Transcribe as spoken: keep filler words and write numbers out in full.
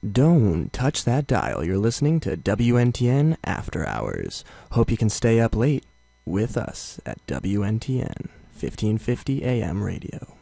Don't touch that dial. You're listening to W N T N After Hours. Hope you can stay up late with us at W N T N fifteen fifty A M radio.